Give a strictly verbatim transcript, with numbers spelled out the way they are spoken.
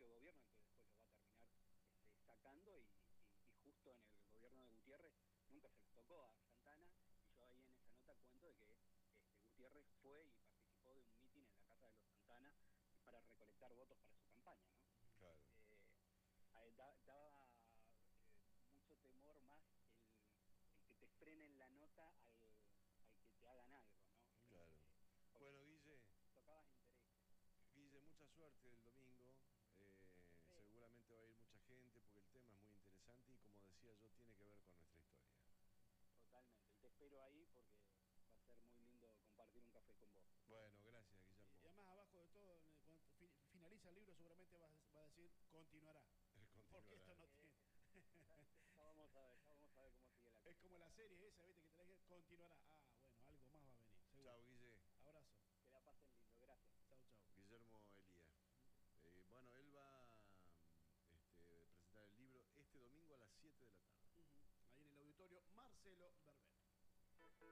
gobierno el que después lo va a terminar este, sacando y, y, y justo en el gobierno de Gutiérrez nunca se les tocó a Santana, y yo ahí en esa nota cuento de que este, Gutiérrez fue y participó de un mitin en la casa de los Santana para recolectar votos para su campaña, ¿no? Claro. Eh, da, daba eh, mucho temor más el, el que te frenen la nota al, al que te hagan algo, ¿no? Claro. Eh, Bueno, Guille, tocabas intereses. Guille, mucha suerte el domingo. Eh, Sí. Seguramente va a ir mucha gente porque el tema es muy interesante y, como decía yo, tiene que ver con nuestra historia. Totalmente. Y te espero ahí porque va a ser muy lindo compartir un café con vos. Bueno, gracias, Guillermo. Y además, abajo de todo, cuando finaliza el libro, seguramente va, va a decir continuará. Continuará. Porque esto no Eh, tiene. ya, ya vamos a ver, ya vamos a ver cómo sigue la cosa. Es como la serie esa, ¿viste? Que te la dije, continuará. Ah, bueno, algo más va a venir. Seguro. Chao, Guille.